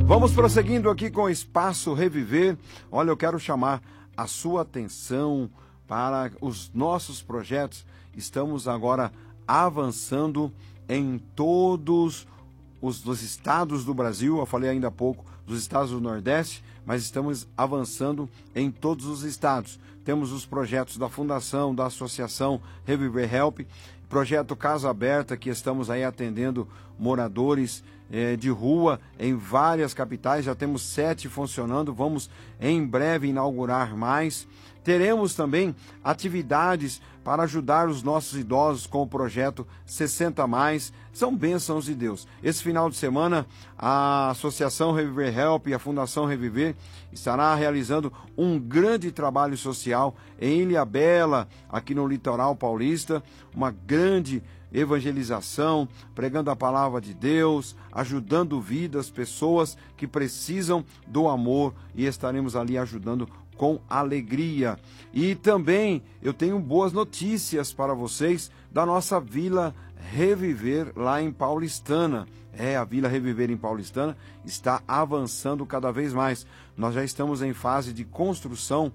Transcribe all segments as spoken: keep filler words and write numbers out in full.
Vamos prosseguindo aqui com o Espaço Reviver. Olha, eu quero chamar a sua atenção para os nossos projetos. Estamos agora avançando em todos os, os estados do Brasil. Eu falei ainda há pouco dos estados do Nordeste, mas estamos avançando em todos os estados. Temos os projetos da Fundação, da Associação Reviver Help, projeto Casa Aberta, que estamos aí atendendo moradores eh, de rua em várias capitais. Já temos sete funcionando, vamos em breve inaugurar mais. Teremos também atividades para ajudar os nossos idosos com o projeto sessenta mais. São bênçãos de Deus. Esse final de semana, a Associação Reviver Help e a Fundação Reviver estará realizando um grande trabalho social em Ilhabela, aqui no litoral paulista, uma grande evangelização, pregando a palavra de Deus, ajudando vidas, pessoas que precisam do amor, e estaremos ali ajudando com alegria. E também eu tenho boas notícias para vocês da nossa Vila Reviver lá em Paulistana. É, a Vila Reviver em Paulistana está avançando cada vez mais. Nós já estamos em fase de construção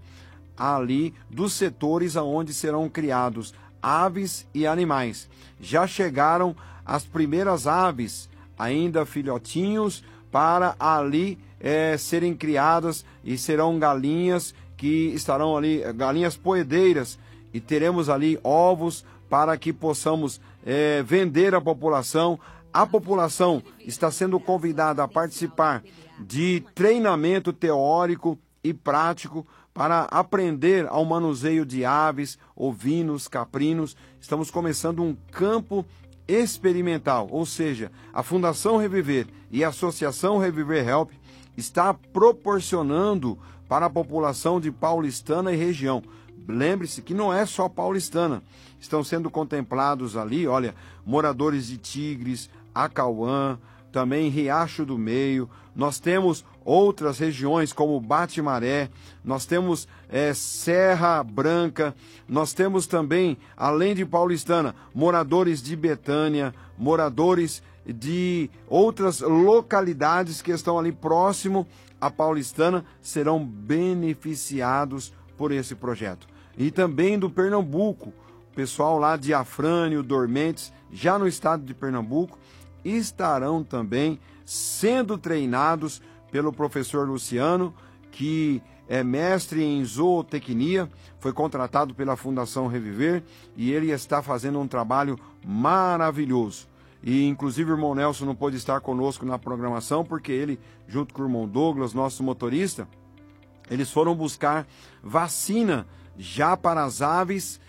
ali dos setores aonde serão criados aves e animais. Já chegaram as primeiras aves, ainda filhotinhos, para ali é, serem criadas, e serão galinhas que estarão ali, galinhas poedeiras, e teremos ali ovos para que possamos é, vender à população. A população está sendo convidada a participar de treinamento teórico e prático para aprender ao manuseio de aves, ovinos, caprinos. Estamos começando um campo experimental, ou seja, a Fundação Reviver e a Associação Reviver Help está proporcionando para a população de Paulistana e região. Lembre-se que não é só Paulistana, estão sendo contemplados ali, olha, moradores de Tigres, Acauã, também Riacho do Meio. Nós temos outras regiões como Bate-Maré, nós temos é, Serra Branca, nós temos também, além de Paulistana, moradores de Betânia, moradores de outras localidades que estão ali próximo à Paulistana, serão beneficiados por esse projeto. E também do Pernambuco, pessoal lá de Afrânio, Dormentes, já no estado de Pernambuco, estarão também sendo treinados pelo professor Luciano, que é mestre em zootecnia, foi contratado pela Fundação Reviver, e ele está fazendo um trabalho maravilhoso. E inclusive o irmão Nelson não pôde estar conosco na programação, porque ele, junto com o irmão Douglas, nosso motorista, eles foram buscar vacina já para as aves,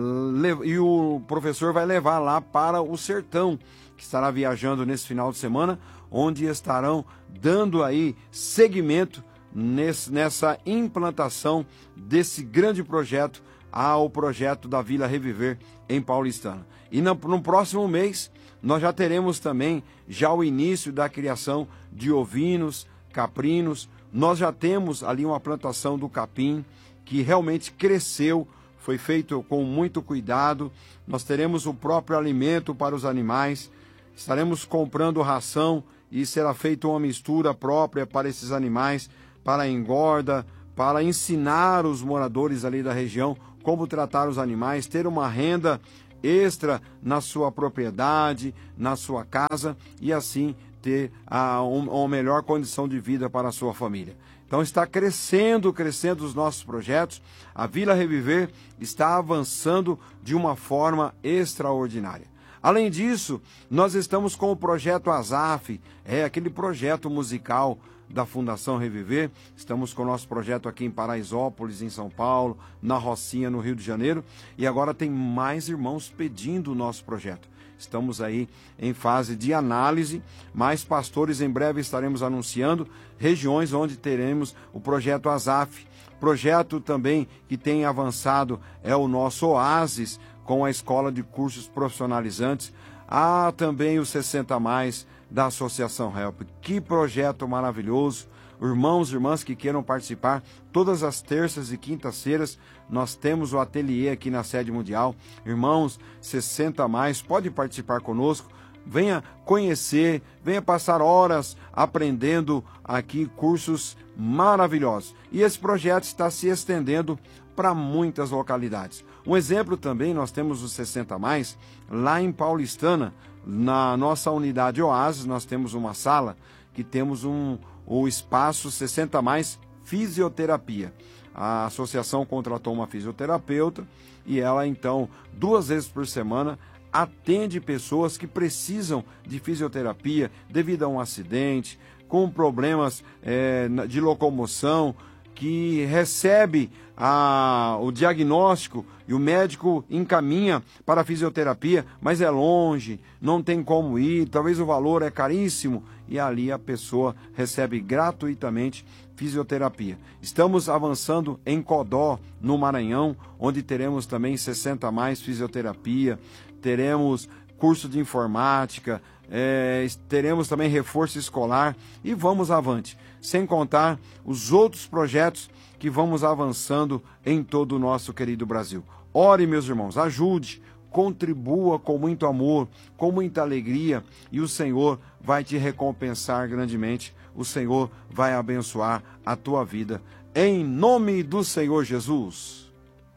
e o professor vai levar lá para o sertão, que estará viajando nesse final de semana, onde estarão dando aí seguimento nesse, nessa implantação desse grande projeto, ao projeto da Vila Reviver em Paulistana. E no, no próximo mês nós já teremos também já o início da criação de ovinos, caprinos. Nós já temos ali uma plantação do capim que realmente cresceu, foi feito com muito cuidado. Nós teremos o próprio alimento para os animais, estaremos comprando ração e será feita uma mistura própria para esses animais, para a engorda, para ensinar os moradores ali da região como tratar os animais, ter uma renda extra na sua propriedade, na sua casa, e assim ter a, um, uma melhor condição de vida para a sua família. Então está crescendo, crescendo os nossos projetos. A Vila Reviver está avançando de uma forma extraordinária. Além disso, nós estamos com o projeto Azaf, é aquele projeto musical da Fundação Reviver. Estamos com o nosso projeto aqui em Paraisópolis, em São Paulo, na Rocinha, no Rio de Janeiro, e agora tem mais irmãos pedindo o nosso projeto. Estamos aí em fase de análise, mais pastores em breve estaremos anunciando regiões onde teremos o projeto Azaf. Projeto também que tem avançado é o nosso Oasis, com a Escola de Cursos Profissionalizantes. Há também o sessenta mais da Associação Help. Que projeto maravilhoso. Irmãos e irmãs que queiram participar, todas as terças e quintas-feiras nós temos o ateliê aqui na sede mundial. Irmãos, sessenta mais, pode participar conosco. venha conhecer, venha passar horas aprendendo aqui cursos maravilhosos. E esse projeto está se estendendo para muitas localidades. Um exemplo também, nós temos o sessenta mais, lá em Paulistana, na nossa unidade Oásis, nós temos uma sala que temos um, o espaço sessenta mais Fisioterapia. A associação contratou uma fisioterapeuta e ela, então, duas vezes por semana, atende pessoas que precisam de fisioterapia devido a um acidente, com problemas é, de locomoção, que recebe a, o diagnóstico e o médico encaminha para a fisioterapia, mas é longe, não tem como ir, talvez o valor é caríssimo, e ali a pessoa recebe gratuitamente fisioterapia. Estamos avançando em Codó, no Maranhão, onde teremos também sessenta mais fisioterapia, teremos curso de informática, é, teremos também reforço escolar e vamos avante. Sem contar os outros projetos que vamos avançando em todo o nosso querido Brasil. Ore, meus irmãos, ajude, contribua com muito amor, com muita alegria, e o Senhor vai te recompensar grandemente. O Senhor vai abençoar a tua vida. Em nome do Senhor Jesus.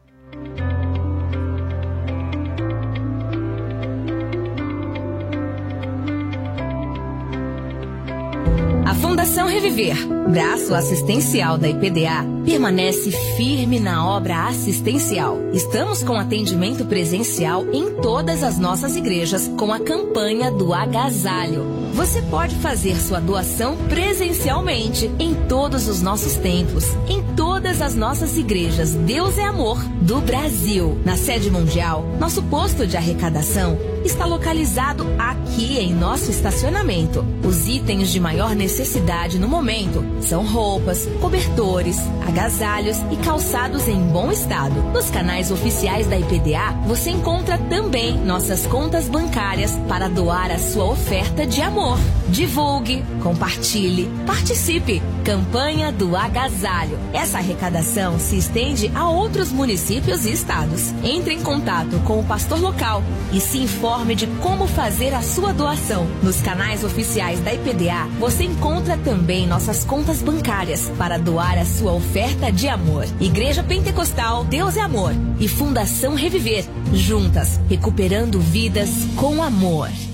A Fundação Reviver, braço assistencial da I P D A, permanece firme na obra assistencial. Estamos com atendimento presencial em todas as nossas igrejas com a campanha do agasalho. Você pode fazer sua doação presencialmente em todos os nossos templos, em todas as nossas igrejas Deus é Amor do Brasil. Na sede mundial, nosso posto de arrecadação está localizado aqui em nosso estacionamento. Os itens de maior necessidade no momento são roupas, cobertores, agasalhos e calçados em bom estado. Nos canais oficiais da I P D A, você encontra também nossas contas bancárias para doar a sua oferta de amor. Divulgue, compartilhe, participe. Campanha do Agasalho. Essa arrecadação se estende a outros municípios e estados. Entre em contato com o pastor local e se informe de como fazer a sua doação. Nos canais oficiais da I P D A, você encontra também nossas contas bancárias para doar a sua oferta de amor. Igreja Pentecostal Deus é Amor e Fundação Reviver, juntas, recuperando vidas com amor.